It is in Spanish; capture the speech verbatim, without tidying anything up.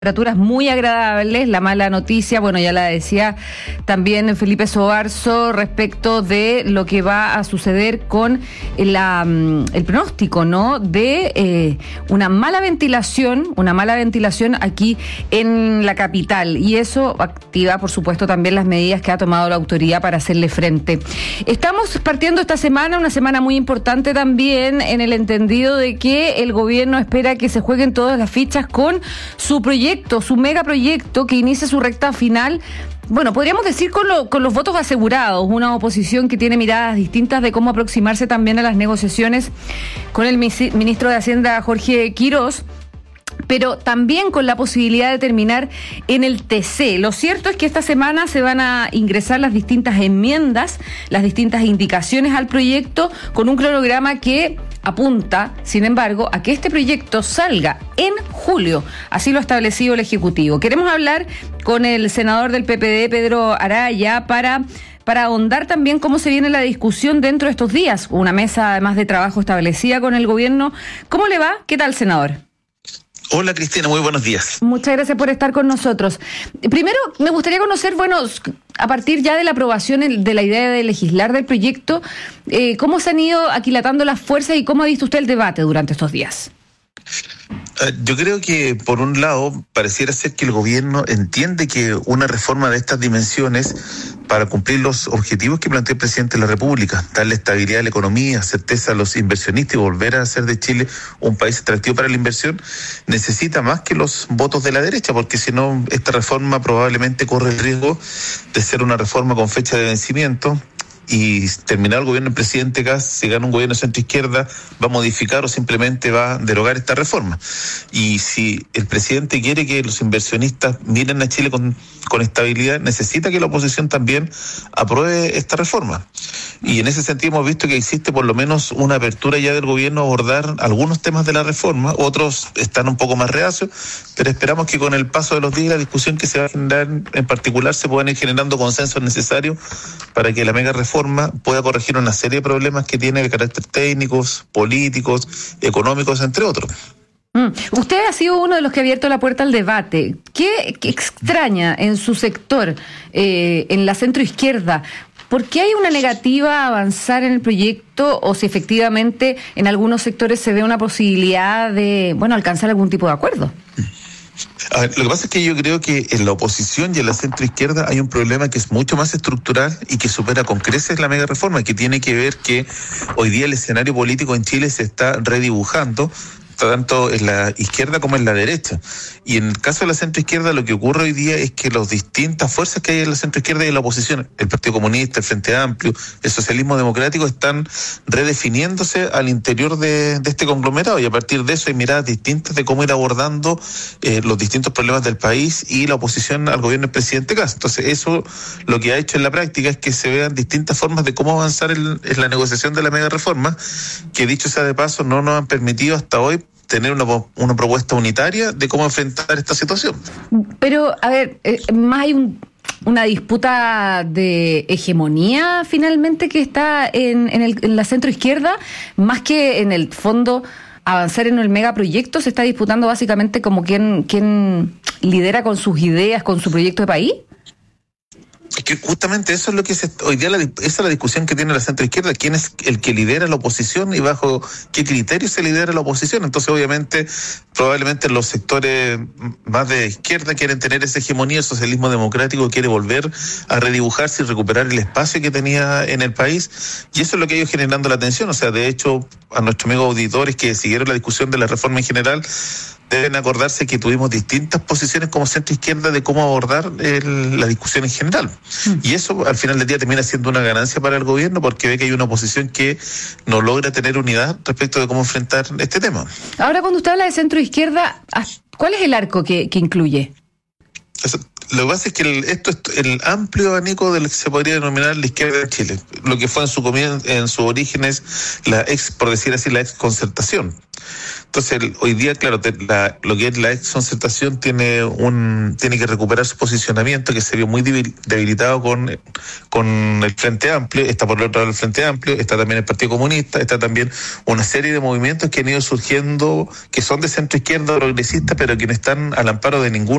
Temperaturas muy agradables. La mala noticia, bueno, ya la decía también Felipe Sobarzo respecto de lo que va a suceder con la, el pronóstico, ¿no? De eh, una mala ventilación, una mala ventilación aquí en la capital, y eso activa, por supuesto, también las medidas que ha tomado la autoridad para hacerle frente. Estamos partiendo esta semana, una semana muy importante también, en el entendido de que el gobierno espera que se jueguen todas las fichas con su proyecto, su megaproyecto que inicia su recta final. Bueno, podríamos decir con, lo, con los votos asegurados, una oposición que tiene miradas distintas de cómo aproximarse también a las negociaciones con el ministro de Hacienda, Jorge Quirós, pero también con la posibilidad de terminar en el T C. Lo cierto es que esta semana se van a ingresar las distintas enmiendas, las distintas indicaciones al proyecto, con un cronograma que apunta, sin embargo, a que este proyecto salga en julio. Así lo ha establecido el Ejecutivo. Queremos hablar con el senador del P P D, Pedro Araya, para... para ahondar también cómo se viene la discusión dentro de estos días. Una mesa, además, de trabajo establecida con el gobierno. ¿Cómo le va? ¿Qué tal, senador? Hola, Cristina, muy buenos días. Muchas gracias por estar con nosotros. Primero, me gustaría conocer, bueno, a partir ya de la aprobación de la idea de legislar del proyecto, eh, cómo se han ido aquilatando las fuerzas y cómo ha visto usted el debate durante estos días. Yo creo que, por un lado, pareciera ser que el gobierno entiende que una reforma de estas dimensiones, para cumplir los objetivos que planteó el presidente de la República, darle estabilidad a la economía, certeza a los inversionistas y volver a hacer de Chile un país atractivo para la inversión, necesita más que los votos de la derecha, porque si no, esta reforma probablemente corre el riesgo de ser una reforma con fecha de vencimiento, y terminar el gobierno del presidente Kast, si gana un gobierno de centro-izquierda, va a modificar o simplemente va a derogar esta reforma. Y si el presidente quiere que los inversionistas miren a Chile con, con estabilidad, necesita que la oposición también apruebe esta reforma. Y en ese sentido hemos visto que existe por lo menos una apertura ya del gobierno a abordar algunos temas de la reforma, otros están un poco más reacios, pero esperamos que con el paso de los días y la discusión que se va a generar en particular se puedan ir generando consensos necesarios para que la mega reforma pueda corregir una serie de problemas que tiene de carácter técnicos, políticos, económicos, entre otros. Mm. Usted ha sido uno de los que ha abierto la puerta al debate. ¿Qué, qué extraña en su sector, eh, en la centroizquierda? ¿Por qué hay una negativa a avanzar en el proyecto, o si efectivamente en algunos sectores se ve una posibilidad de, bueno, alcanzar algún tipo de acuerdo? A ver, lo que pasa es que yo creo que en la oposición y en la centroizquierda hay un problema que es mucho más estructural y que supera con creces la mega reforma, que tiene que ver que hoy día el escenario político en Chile se está redibujando, tanto en la izquierda como en la derecha. Y en el caso de la centroizquierda, lo que ocurre hoy día es que las distintas fuerzas que hay en la centroizquierda y en la oposición, el Partido Comunista, el Frente Amplio, el Socialismo Democrático, están redefiniéndose al interior de, de este conglomerado, y a partir de eso hay miradas distintas de cómo ir abordando eh, los distintos problemas del país y la oposición al gobierno del presidente Kast. Entonces eso lo que ha hecho en la práctica es que se vean distintas formas de cómo avanzar en, en la negociación de la mega reforma, que dicho sea de paso no nos han permitido hasta hoy tener una, una propuesta unitaria de cómo enfrentar esta situación. Pero, a ver, eh, más hay un, una disputa de hegemonía finalmente que está en, en, el, en la centroizquierda, más que en el fondo avanzar en el megaproyecto. Se está disputando básicamente como quién, quién lidera con sus ideas, con su proyecto de país. Es que justamente eso es lo que se, hoy día la, esa es la discusión que tiene la centroizquierda, quién es el que lidera la oposición y bajo qué criterios se lidera la oposición. Entonces, obviamente, probablemente los sectores más de izquierda quieren tener esa hegemonía, el socialismo democrático quiere volver a redibujarse y recuperar el espacio que tenía en el país, y eso es lo que ha ido generando la tensión. O sea, de hecho, a nuestros amigos auditores que siguieron la discusión de la reforma en general, deben acordarse que tuvimos distintas posiciones como centro izquierda de cómo abordar el, la discusión en general. Mm. Y eso al final del día termina siendo una ganancia para el gobierno, porque ve que hay una oposición que no logra tener unidad respecto de cómo enfrentar este tema. Ahora, cuando usted habla de centro izquierda, ¿cuál es el arco que, que incluye? Lo que pasa es que el, esto es el amplio abanico de lo que se podría denominar la izquierda de Chile, lo que fue en su comien- en sus orígenes la ex, por decir así, la ex concertación. Entonces, el, hoy día, claro, te, la, lo que es la ex concertación tiene un tiene que recuperar su posicionamiento, que se vio muy debilitado con, con el Frente Amplio. Está por el otro lado el Frente Amplio, está también el Partido Comunista, está también una serie de movimientos que han ido surgiendo, que son de centro izquierda progresista, pero que no están al amparo de ningún